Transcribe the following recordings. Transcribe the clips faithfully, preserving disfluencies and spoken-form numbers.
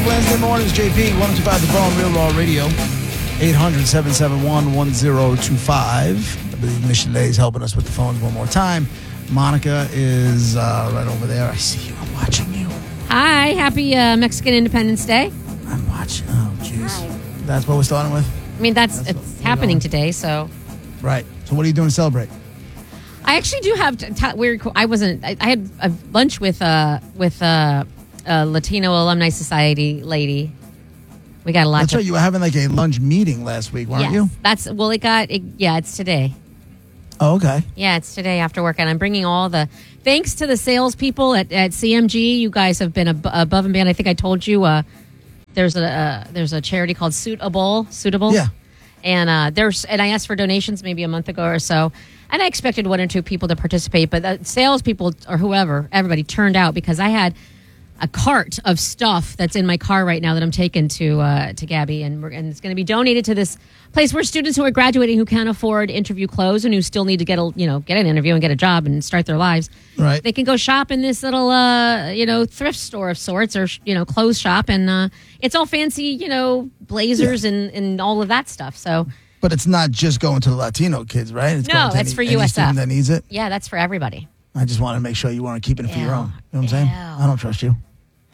Wednesday mornings, J P, one oh two point five The Bone, Real Raw Radio, eight hundred, seven seven one, one oh two five. I believe Michelet is helping us with the phones one more time. Monica is uh, right over there. I see you. I'm watching you. Hi. Happy uh, Mexican Independence Day. I'm watching. Oh, jeez. That's what we're starting with? I mean, that's, that's it's happening going. today, so. Right. So what are you doing to celebrate? I actually do have t- t- weird. I wasn't. I, I had a lunch with uh with uh, a Latino Alumni Society lady. We got a lot. That's to, right. You were having like a lunch meeting last week, weren't yes, you? That's well. It got. It, yeah, it's today. Oh, okay. Yeah, it's today after work, and I'm bringing all the thanks to the salespeople at, at C M G. You guys have been ab- above and beyond. I think I told you. Uh, there's a uh, there's a charity called Suitable. Suitable. Yeah. And uh, there's and I asked for donations maybe a month ago or so. And I expected one or two people to participate, but the salespeople or whoever, everybody turned out because I had a cart of stuff that's in my car right now that I'm taking to uh, to Gabby, and, we're, and it's going to be donated to this place where students who are graduating who can't afford interview clothes and who still need to get a you know get an interview and get a job and start their lives. Right. They can go shop in this little uh, you know thrift store of sorts or you know clothes shop, and uh, it's all fancy you know blazers yeah. and and all of that stuff. So. But it's not just going to the Latino kids, right? It's no, going to it's any, for any U S F. student that needs it. Yeah, that's for everybody. I just want to make sure you weren't keeping it for Ew. your own. You know what I'm saying? Ew. I don't trust you.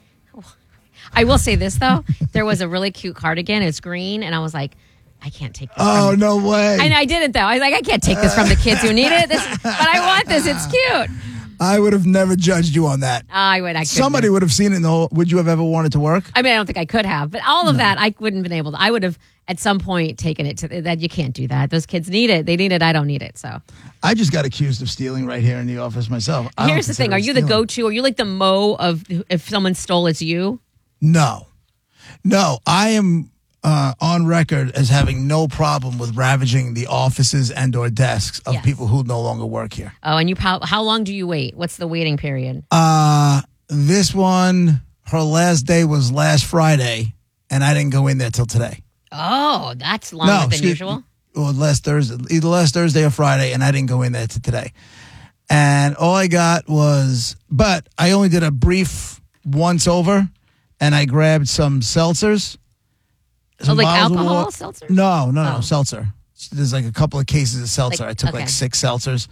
I will say this, though. There was a really cute cardigan. It's green, and I was like, I can't take this Oh, from no way. And I didn't, though. I was like, I can't take this from the kids who need it. This, but I want this. It's cute. I would have never judged you on that. I would. I Somebody have. would have seen it. In the whole, would you have ever wanted to work? I mean, I don't think I could have, but all of No. that, I wouldn't have been able to. I would have, at some point, taken it to that. You can't do that. Those kids need it. They need it. I don't need it. So I just got accused of stealing right here in the office myself. I here's don't the thing: consider Are it you the stealing. go-to? Are you like the Mo of if someone stole, it's you? No. No, I am uh, on record as having no problem with ravaging the offices and or desks of Yes. people who no longer work here. Oh, and you? How, how long do you wait? What's the waiting period? Uh, this one, her last day was last Friday, and I didn't go in there till today. Oh, that's longer than excuse- usual. Well, last Thursday, either last Thursday or Friday, and I didn't go in there till today. And all I got was, but I only did a brief once over, and I grabbed some seltzers. Oh, some like bottles of alcohol water. seltzer? No, no, no, Oh. seltzer. There's like a couple of cases of seltzer. Like- I took okay. like six seltzers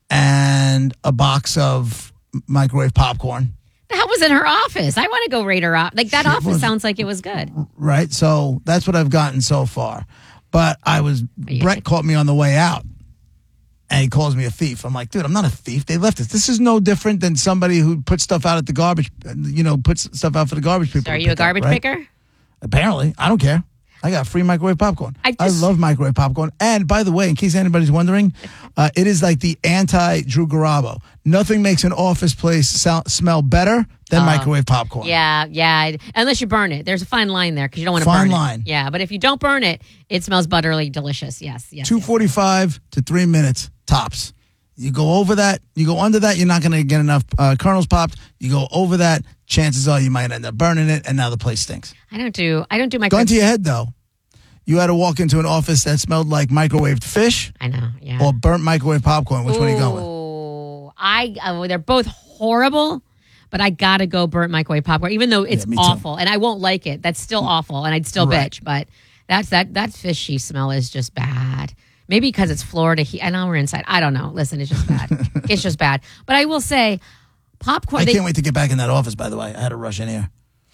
and a box of microwave popcorn. The hell was in her office? I want to go raid her op. Like that Shit office was- sounds like it was good. Right? So that's what I've gotten so far. But I was, you Brett kidding? caught me on the way out and he calls me a thief. I'm like, dude, I'm not a thief. They left us. This is no different than somebody who puts stuff out at the garbage, you know, puts stuff out for the garbage people. So are to you a pick up, garbage right? picker? Apparently. I don't care. I got free microwave popcorn. I just- love microwave popcorn. And by the way, in case anybody's wondering, uh, it is like the anti-Drew Garabo. Nothing makes an office place sou- smell better than Oh. microwave popcorn. Yeah, yeah. Unless you burn it. There's a fine line there because you don't want to Fine burn line. it. Yeah, but if you don't burn it, it smells butterly delicious. Yes, yes. two yes. forty-five to three minutes tops. You go over that, you go under that, you're not going to get enough uh, kernels popped. You go over that, chances are you might end up burning it, and now the place stinks. I don't do. I don't do Gun microwave. to your head, though. You had to walk into an office that smelled like microwaved fish I know. Yeah. or burnt microwave popcorn. Which one are you going with? Ooh, I. Uh, they're both horrible. But I gotta go burnt microwave popcorn, even though it's me too. awful, and I won't like it. That's still awful, and I'd still Right. bitch. But that's that that fishy smell is just bad. Maybe because it's Florida heat. I know we're inside. I don't know. Listen, it's just bad. It's just bad. But I will say, popcorn. I they- can't wait to get back in that office, by the way. I had to rush in here.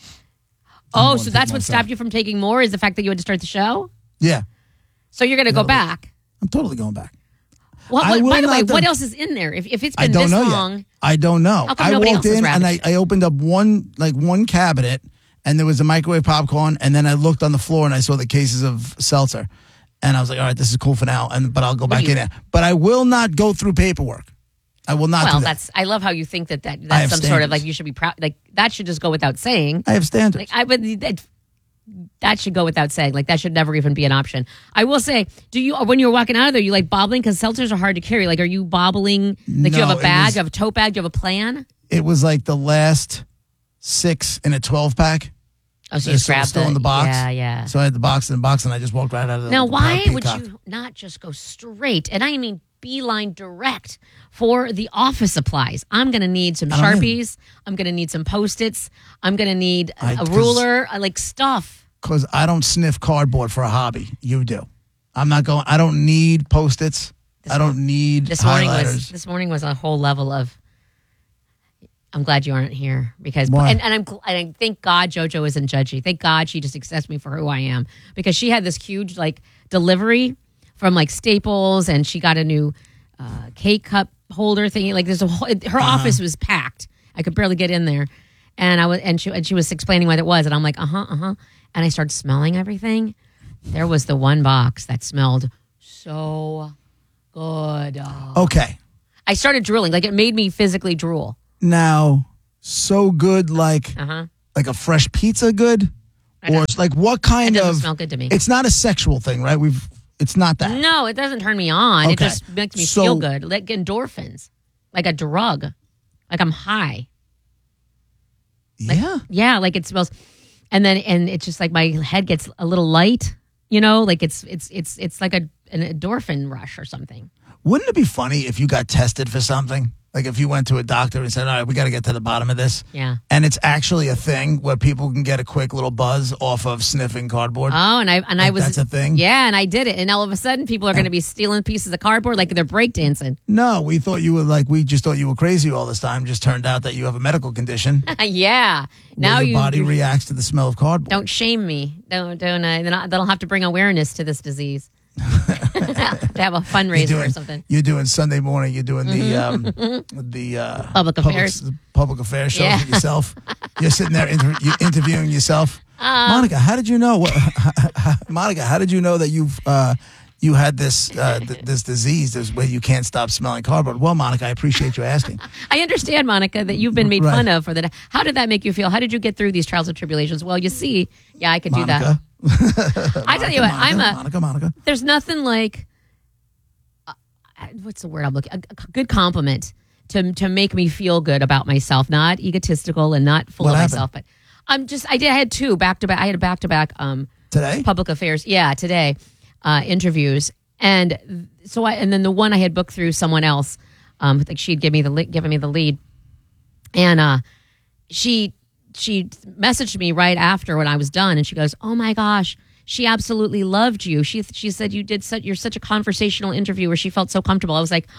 I'm oh, going so to that's take what myself. stopped you from taking more? Is the fact that you had to start the show? Yeah, So you're gonna go No, back? I'm totally going back. Well, I what, will by the way, not what do- else is in there? If, if it's I been don't this know long, yet. I don't know. How come I nobody walked else has in and I, ravaged I opened up one like one cabinet and there was a microwave popcorn and then I looked on the floor and I saw the cases of seltzer and I was like, all right, this is cool for now. And but I'll go back do you- in there. But I will not go through paperwork. I will not well, do that. that's. I love how you think that, that I that's have some sort of standards. like you should be proud. Like that should just go without saying. I have standards. Like I would. That, that should go without saying. Like that should never even be an option. I will say, do you when you're walking out of there, you like bobbling because seltzers are hard to carry. Like, are you bobbling? Like, do you No, have a it bag? was- Do you have a tote bag? Do you have a plan? It was like the last six in a twelve pack. Oh, so They're you just still- grabbed still it. in the box. Yeah, yeah. So I had the box in the box and I just walked right out of the Now, the why Peacock. would you not just go straight? And I mean beeline direct for the office supplies. I'm going to need some I don't mean- Sharpies. I'm going to need some Post-its. I'm going to need a, I- a 'cause- ruler, I like stuff. Because I don't sniff cardboard for a hobby. You do. I'm not going. I don't need Post-its. I don't need This morning highlighters. was this morning was a whole level of. I'm glad you aren't here because Why? and, and I'm gl- and I thank God JoJo isn't judgy. Thank God she just accepts me for who I am because she had this huge like delivery from like Staples and she got a new uh, cake cup holder thingy. Like there's a whole, her Uh-huh. office was packed. I could barely get in there, and I was and she and she was explaining what it was, and I'm like uh huh uh huh, and I started smelling everything. There was the one box that smelled so good. Oh. Okay. I started drooling. Like it made me physically drool. Now, so good like Uh huh. like a fresh pizza good? I don't- Or it's like what kind It doesn't of smell good to me. It's not a sexual thing, right? We've it's not that. No, it doesn't turn me on. It Okay. just makes me So- feel good. Like endorphins, like a drug. Like I'm high. Yeah. Yeah, like it smells, and then and it's just like my head gets a little light. You know, like it's it's it's it's like a an endorphin rush or something. Wouldn't it be funny if you got tested for something? Like if you went to a doctor and said, all right, we got to get to the bottom of this. Yeah. And it's actually a thing where people can get a quick little buzz off of sniffing cardboard. Oh, and I and I Like was that's a thing? Yeah, and I did it, and all of a sudden, people are going to be stealing pieces of cardboard like they're breakdancing. No, we thought you were like, we just thought you were crazy all this time. Just turned out that you have a medical condition. Yeah. Now where your you body reacts to the smell of cardboard. don't shame me. Don't don't. Uh, then I- that'll have to bring awareness to this disease. to have a You're fundraiser doing, or something. You're doing Sunday morning. You're doing the um, the uh, Public affairs. the public affairs shows Yeah. with yourself. You're sitting there inter- you're interviewing yourself. Um, Monica, how did you know? What, Monica, how did you know that you've uh, you had this uh, th- this disease this where you can't stop smelling cardboard? Well, Monica, I appreciate you asking. I understand, Monica, that you've been made Right. fun of for that. How did that make you feel? How did you get through these trials and tribulations? Well, you see, yeah, I could do that. Monica, I tell you what, Monica, I'm a. Monica, Monica. There's nothing like. Uh, what's the word I'm looking? A, a good compliment to to make me feel good about myself, not egotistical and not full What of happened? myself, but I'm just. I did. I had two back to back. I had a back to back. Um. Today? Public affairs, yeah, today, uh, interviews, and so I, and then the one I had booked through someone else, um, like she'd give me the li- given me the lead, and uh, she she messaged me right after when I was done, and she goes, "Oh my gosh, she absolutely loved you. She she said you did such you're such a conversational interviewer. She felt so comfortable." I was like,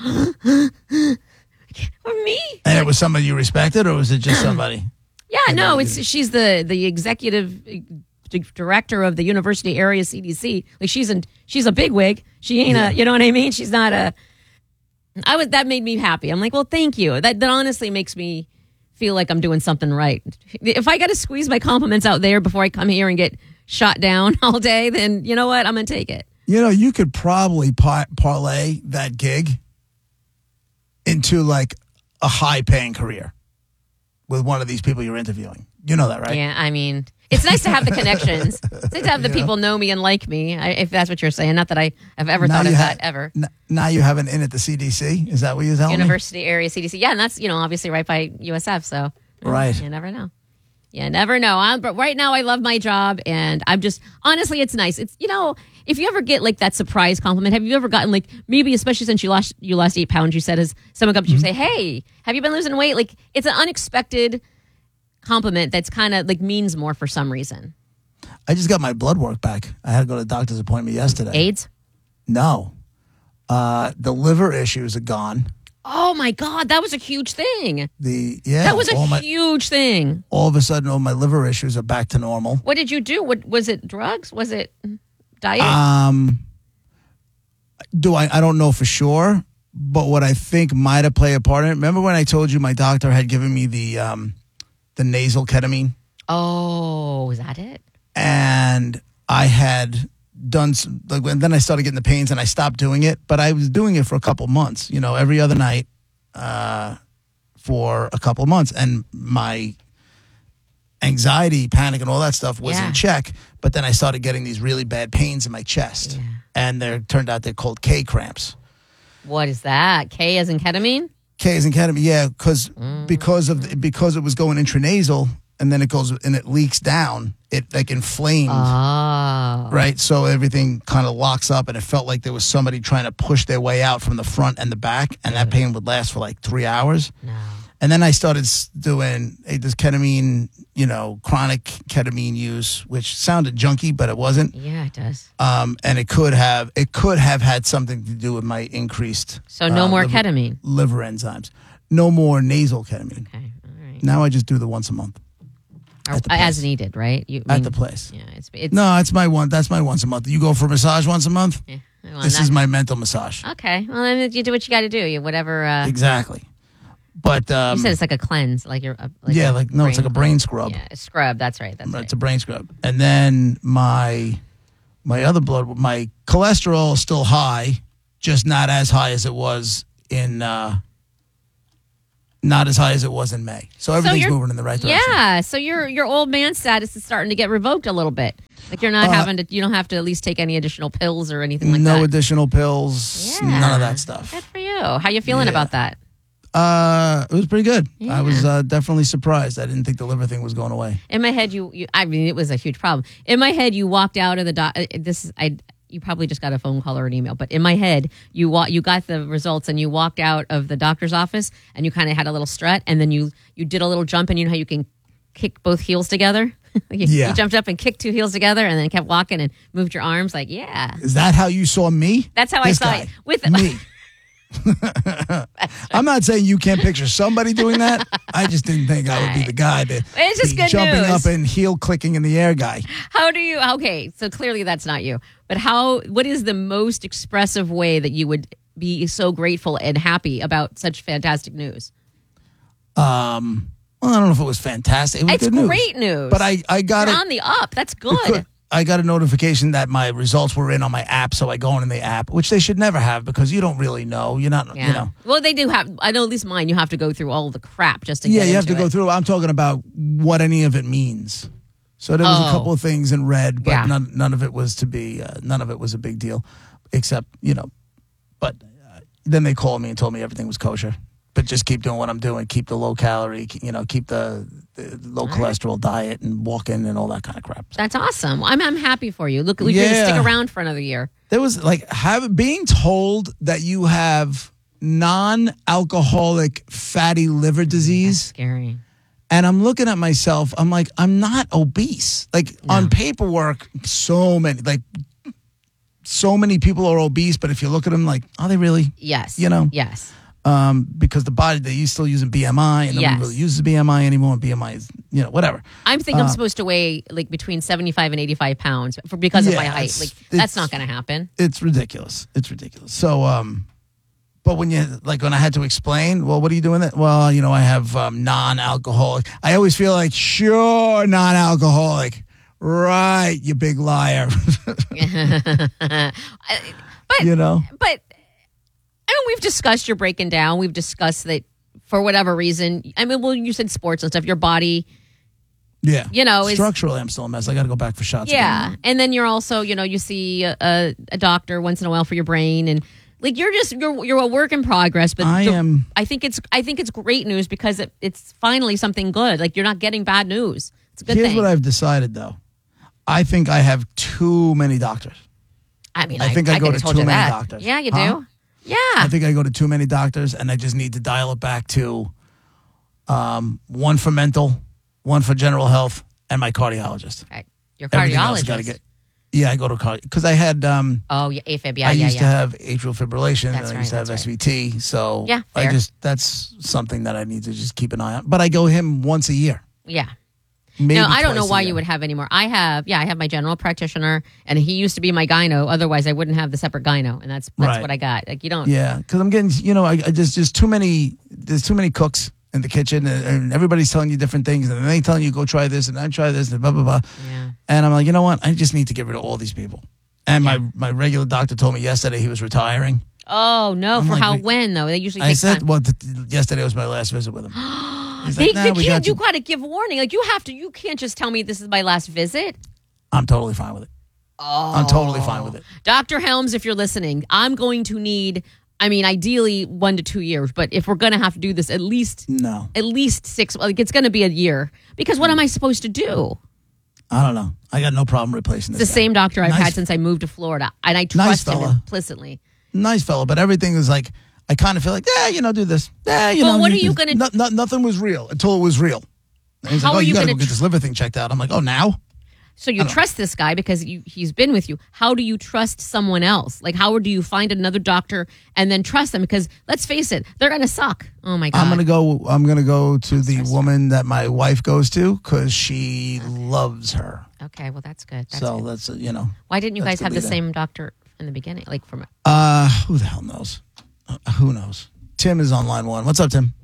"For me." And it was somebody you respected, or was it just somebody? Yeah, no, it's she's the the executive uh, director of the university area C D C. Like she's in, she's a bigwig. She ain't Yeah. a, you know what I mean? She's not a. I was that made me happy. I'm like, well, thank you. That that honestly makes me feel like I'm doing something right. If I got to squeeze my compliments out there before I come here and get shot down all day, then you know what? I'm gonna take it. You know, you could probably par- parlay that gig into like a high-paying career with one of these people you're interviewing. You know that, right? Yeah, I mean, it's nice to have the connections. It's nice to have the people know me and like me. I, if that's what you're saying, not that I have ever Now thought you of ha- that ever. N- now you have an in at the C D C. Is that what you're telling University area C D C. Yeah, and that's, you know, obviously right by U S F. So, Right. You never know. You never know. I'm, but right now, I love my job, and I'm just honestly, it's nice. It's you know, if you ever get like that surprise compliment, have you ever gotten like maybe especially since you lost you lost eight pounds? You said as someone comes to you Mm-hmm. say, "Hey, have you been losing weight?" Like it's an unexpected compliment that's kind of like means more for some reason. me? I just got my blood work back. I had to go to the doctor's appointment yesterday. AIDS. No. Uh, the liver issues are gone. Oh my God, that was a huge thing. The yeah, That was a all, my, huge thing. all of a sudden, all my liver issues are back to normal. What did you do? What was it? Drugs? Was it diet? Um, do I? I don't know for sure, but what I think might have played a part in it. Remember when I told you my doctor had given me the um, the nasal ketamine, oh, was that it? and I had done some, like, and then I started getting the pains, and I stopped doing it. But I was doing it for a couple months, you know, every other night, uh, for a couple of months, and my anxiety, panic, and all that stuff was Yeah. in check. But then I started getting these really bad pains in my chest, Yeah. and they turned out they're called K cramps. What is that? K as in ketamine? K is in ketamine, yeah, because Mm. because of the, because it was going intranasal, and then it goes and it leaks down. It like inflamed, Oh. right? So everything kind of locks up, and it felt like there was somebody trying to push their way out from the front and the back, and that pain would last for like three hours. No. And then I started s- doing hey, this ketamine, you know, chronic ketamine use, which sounded junky, but it wasn't. Yeah, it does. Um, and it could have it could have had something to do with my increased. So no uh, more liver, ketamine. liver enzymes. No more nasal ketamine. Okay. All right. Now I just do the once a month Or, at the as place. needed, right? You, I at mean, the place. Yeah, it's it's No, it's my one. That's my once a month. You go for a massage once a month. Yeah, well, This that- is my mental massage. okay. Well, then you do what you got to do. You whatever. Uh, Exactly. But um, you said it's like a cleanse, like you're. Uh, like yeah, a like no, it's like a brain scrub. Yeah, a scrub. That's right. That's It's right. a brain scrub. And then my my other blood, my cholesterol is still high, just not as high as it was in. Uh, not as high as it was in May. So everything's you're- moving in the right direction. Yeah. So your your old man status is starting to get revoked a little bit. Like you're not Uh, having to. You don't have to at least take any additional pills or anything like no that. additional pills. Yeah. None of that stuff. Good for you. How you feeling Yeah. about that? Uh, it was pretty good. Yeah. I was uh, definitely surprised. I didn't think the liver thing was going away. In my head, you, you. I mean, it was a huge problem. In my head, you walked out of the doc. uh, This is I. You probably just got a phone call or an email, but in my head, you wa- you got the results and you walked out of the doctor's office and you kind of had a little strut and then you you did a little jump and you know how you can kick both heels together. you, Yeah. you jumped up and kicked two heels together and then kept walking and moved your arms like yeah. Is that how you saw me? That's how This I saw guy. it with me. I'm not saying you can't picture somebody doing that. I just didn't think I would be the guy that It's just be good jumping news. up and heel clicking in the air guy. How do you? Okay, so clearly that's not you. But how? What is the most expressive way that you would be so grateful and happy about such fantastic news? Um, well, I don't know if it was fantastic. It was It's good news. great news. But I, I got You're it. on the up. That's Good. good. I got a notification that my results were in on my app, so I go in the app, which they should never have because you don't really know. You're not, Yeah. you know. Well, they do have. I know at least mine. You have to go through all the crap just to Yeah, get you have to into go it. through. I'm talking about what any of it means. So there was Oh. a couple of things in red, but Yeah. none, none of it was to be. Uh, none of it was a big deal, except you know. But uh, then they called me and told me everything was kosher. But just keep doing what I'm doing. Keep the low calorie. You know, keep the, the low cholesterol diet and walking and all that kind of crap. That's awesome. I'm I'm happy for you. Look, you're gonna Yeah. stick around for another year. There was like have, being told that you have non-alcoholic fatty liver disease. Scary. And I'm looking at myself. I'm like, I'm not obese. Like on paperwork, so many, like so many people are obese. But if you look at them, like, are they really? Yes. You know? Yes. Um, because the body they use still using B M I, and nobody Yes. really uses B M I anymore. And B M I is, you know, whatever. I'm thinking Uh, I'm supposed to weigh like between seventy-five and eighty-five pounds for because of Yeah, my height. it's- Like it's- that's not going to happen. It's ridiculous. It's ridiculous. So, um, but when you like when I had to explain, well, what are you doing? That well, you know, I have um, non-alcoholic. I always feel like sure, non-alcoholic. Right, you big liar. But you know. but I mean, we've discussed your breaking down. We've discussed that for whatever reason. I mean, well, you said sports and stuff. Your body, Yeah. You know, it's- structurally, I'm still a mess. I got to go back for shots. yeah. again. And then you're also, you know, you see a, a, a doctor once in a while for your brain, and like you're just you're you're a work in progress. But I the- am- I think it's I think it's great news because it, it's finally something good. Like you're not getting bad news. It's a good Here's thing. what I've decided, though. I think I have too many doctors. I mean, I think I go could've to told too you many that. doctors. Yeah, you Huh? do. Yeah. I think I go to too many doctors, and I just need to dial it back to um, one for mental, one for general health, and my cardiologist. Right. Your Everything else cardiologist. gotta get. Yeah, I go to cardio because I had. Um, oh, yeah, AFib. Yeah, I yeah, used yeah. to have atrial fibrillation, That's and I used right, to have that's S V T. So Yeah, I fair. just that's something that I need to just keep an eye on. But I go him once a year. yeah. Maybe No, I don't know twice a why year. you would have any more. I have, yeah, I have my general practitioner, and he used to be my gyno. Otherwise, I wouldn't have the separate gyno, and that's that's Right. what I got. Like you don't. Yeah, because I'm getting, you know, I, I just just too many. There's too many cooks in the kitchen, and, and everybody's telling you different things, and they telling you go try this and I try this and blah blah blah. Yeah. And I'm like, you know what? I just need to get rid of all these people. And my my regular doctor told me yesterday he was retiring. Oh no! I'm For like, how wait. when though? They usually I take said, time. well, th- yesterday was my last visit with him. He's They, like, nah, they we can't. got You you. got to give warning. Like you have to. You can't just tell me this is my last visit. I'm totally fine with it. Oh. I'm totally fine with it. Doctor Helms, if you're listening, I'm going to need I mean, ideally one to two years, but if we're going to have to do this, at least No. at least six. Like it's going to be a year because what am I supposed to do? I don't know. I got no problem replacing It's this the guy. same doctor I've Nice- had since I moved to Florida, and I Nice trust him fella. implicitly. Nice fellow, but everything is like, I kind of feel like, yeah, you know, do this. Yeah, you Well, know. what you are you do- gonna- No, no, nothing was real until it was real. And he's How like, oh, are you you got to gonna go get tr- this liver thing checked out. I'm like, oh, now? So you trust this guy because you, he's been with you. How do you trust someone else? Like, how do you find another doctor and then trust them? Because let's face it, they're going to suck. Oh my God. I'm gonna go. I'm gonna go to the woman that my wife goes to because she loves her. Okay, well, that's good. That's so good. that's uh, you know. Why didn't you that's guys have the leader. same doctor in the beginning? Like, from Uh, who the hell knows? Uh, who knows? Tim is on line one. What's up, Tim?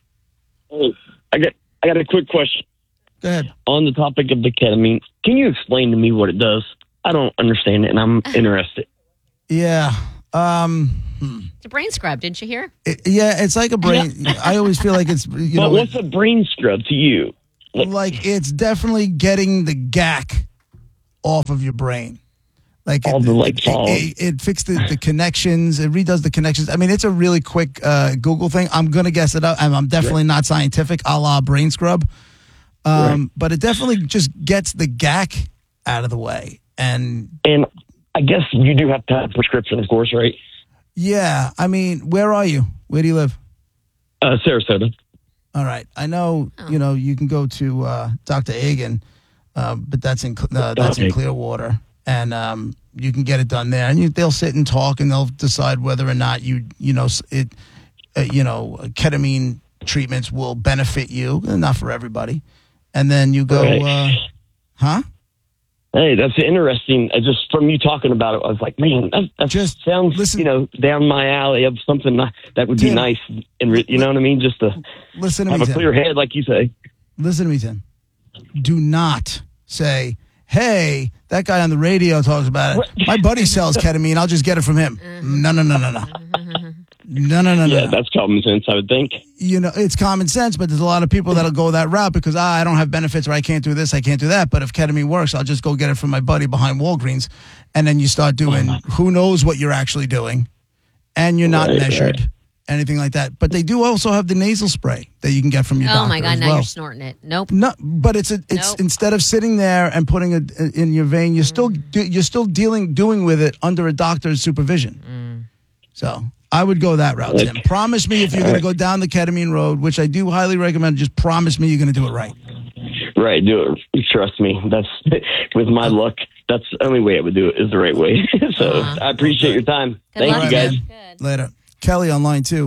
Hey, I got I got a quick question Go ahead. on the topic of the ketamine. Can you explain to me what it does? I don't understand it, and I'm interested. Yeah. Um. it's a brain scrub, didn't you hear? it- yeah. It's like a brain. I always feel like it's you But know what's a brain scrub to you? like it's definitely getting the gack off of your brain. Like All it, the, like, it, fog. it, it fixed the, the connections. It redoes the connections. I mean, it's a really quick uh, Google thing. I'm gonna guess it up. I'm, I'm definitely not scientific, a la brain scrub. Um, Right. But it definitely just gets the gack out of the way. And And I guess you do have to have a prescription, of course, right? yeah, I mean, where are you? Where do you live? Uh, Sarasota. All right, I know. You know, you can go to uh, Doctor Agan, uh, but that's in Cle- uh, that's in Okay. Clearwater, and um, you can get it done there. And you, they'll sit and talk, and they'll decide whether or not you you know s- it, uh, you know, ketamine treatments will benefit you, not for everybody. And then you go, Right. uh, huh? Hey, that's interesting. I just from you talking about it, I was like, man, that, that Just sounds listen- you know down my alley of something that that would be Tim, nice. And re- you know what I mean? Just to Listen to have me, a Tim. clear head, like you say. Listen to me, Tim. Do not say, hey, that guy on the radio talks about it. My buddy sells ketamine. I'll just get it from him. No, no, no, no, no. No, no, no, no. Yeah, no. that's common sense, I would think. You know, it's common sense, but there's a lot of people that'll go that route because, ah, I don't have benefits or I can't do this, I can't do that. But if ketamine works, I'll just go get it from my buddy behind Walgreens. And then you start doing who knows what you're actually doing. And you're not Right, measured, right. anything like that. But they do also have the nasal spray that you can get from your Oh doctor my God, as now well. you're snorting it. Nope. No, but it's a, it's Nope. instead of sitting there and putting it in your vein, you're still do, you're still dealing doing with it under a doctor's supervision. So I would go that route, Tim. Promise me if you're going to go down the ketamine road, which I do highly recommend. Just promise me you're going to do it right. Right, do it. Trust me. That's with my luck. That's the only way I would do it is the right way. so Uh-huh. I appreciate your time. Good Thank luck, you, guys. man. Good. Later, Kelly on line two.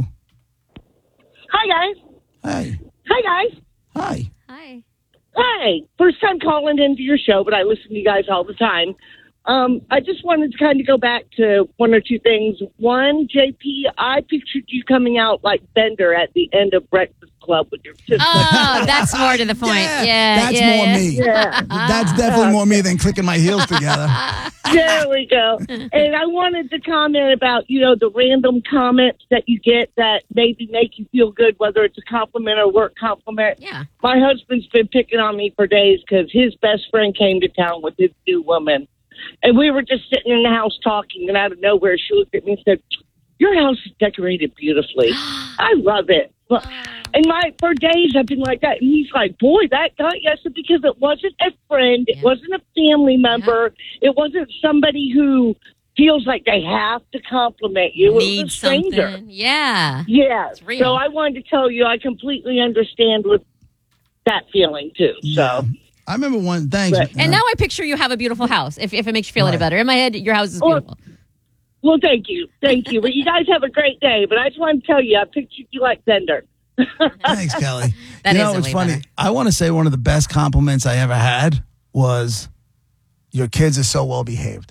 Hi, guys. Hey, Hi, guys. hi. Hi. Hi. First time calling into your show, but I listen to you guys all the time. Um, I just wanted to kind of go back to one or two things. One, J P, I pictured you coming out like Bender at the end of Breakfast Club with your sister. Oh, that's more to the point. Yeah, that's yeah, more yeah. me. Yeah. That's definitely more me than clicking my heels together. There we go. And I wanted to comment about, you know, the random comments that you get that maybe make you feel good, whether it's a compliment or work compliment. Yeah. My husband's been picking on me for days because his best friend came to town with his new woman. And we were just sitting in the house talking, and out of nowhere, she looked at me and said, your house is decorated beautifully. I love it. Well, and my for days, I've been like that. And he's like, boy, that got you. I said, because it wasn't a friend. It Yeah. wasn't a family member. It wasn't somebody who feels like they have to compliment you. It was Need a stranger. something. Yeah. Yeah. It's real. So I wanted to tell you I completely understand with that feeling, too. Yeah. So. I remember one. Thanks. Right. And Uh, now I picture you have a beautiful house. If, if it makes you feel any Right. better, in my head, your house is Well, beautiful. Well, thank you. Thank you. But you guys have a great day. But I just wanted to tell you, I pictured you like Bender. Thanks, Kelly. That you is know, a it's way funny. better. I want to say one of the best compliments I ever had was, "Your kids are so well behaved."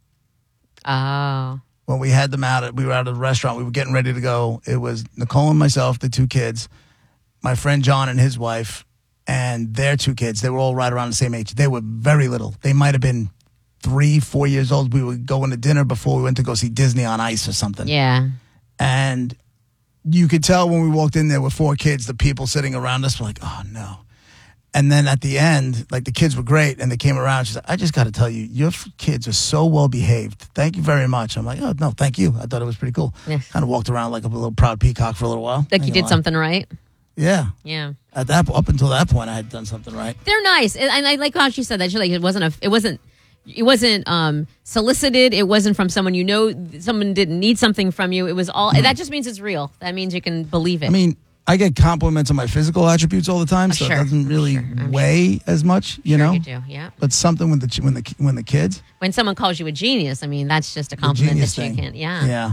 Oh. When we had them out, at, we were out of the restaurant. We were getting ready to go. It was Nicole and myself, the two kids, my friend John and his wife, and their two kids. They were all right around the same age. They were very little. They might have been three, four years old. We were going to dinner before we went to go see Disney on Ice or something. Yeah. And you could tell when we walked in there with four kids, the people sitting around us were like, oh, no. And then at the end, like the kids were great, and they came around. She's like, "I just got to tell you, your f- kids are so well behaved. Thank you very much." I'm like, "Oh no, thank you. I thought it was pretty cool." Yeah. Kind of walked around like a little proud peacock for a little while. Like Ain't you gonna did lie. something right. Yeah. Yeah. At that up until that point, I had done something right. They're nice, and and I like how she said that. She like it wasn't a it wasn't it wasn't um, solicited. It wasn't from someone you know. Someone didn't need something from you. It was all. Mm. That just means it's real. That means you can believe it. I mean, I get compliments on my physical attributes all the time, so Sure. it doesn't really Sure. I'm weigh as much, you Sure know. you do. Yeah. But something with the ch- when the when the kids, When someone calls you a genius, I mean that's just a the compliment genius that you thing. can't. Yeah. Yeah.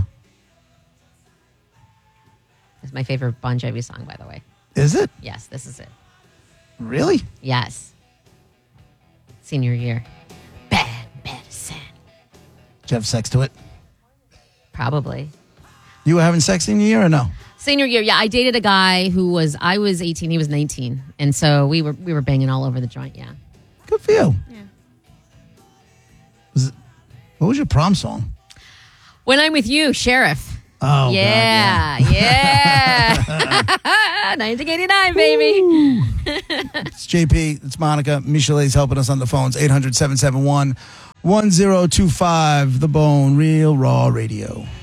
It's my favorite Bon Jovi song, by the way. Is it Yes, this is it. really? Yes. Senior year. Bad medicine. Did you have sex to it? Probably. You were having sex in your year or no? Senior year, yeah. I dated a guy who was I was eighteen, he was nineteen, and so we were we were banging all over the joint. Yeah. Good for you. Yeah. Was it, what was your prom song? When I'm with you, Sheriff. Oh, yeah, yeah. nineteen eighty-nine, baby. It's J P. It's Monica. Michelet's helping us on the phones. eight hundred, seven seven one, one zero two five. The Bone Real Raw Radio.